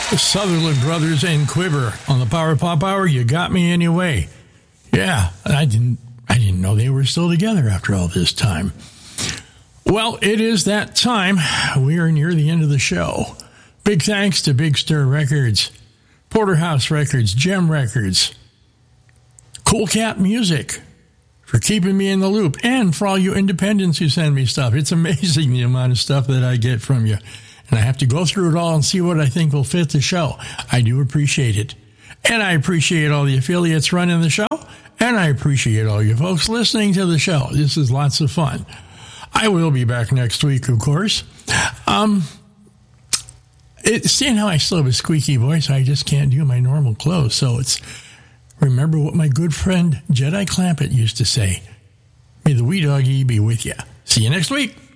Sutherland Brothers and Quiver on the Power Pop Hour. You got me anyway. Yeah, I didn't know they were still together after all this time. Well, it is that time. We are near the end of the show. Big thanks to Big Stir Records, Porterhouse Records, Gem Records, Cool Cat Music for keeping me in the loop, and for all you independents who send me stuff. It's amazing the amount of stuff that I get from you. And I have to go through it all and see what I think will fit the show. I do appreciate it. And I appreciate all the affiliates running the show. And I appreciate all you folks listening to the show. This is lots of fun. I will be back next week, of course. Seeing how I still have a squeaky voice, I just can't do my normal clothes. So remember what my good friend Jedi Clampett used to say. May the wee doggy be with you. See you next week.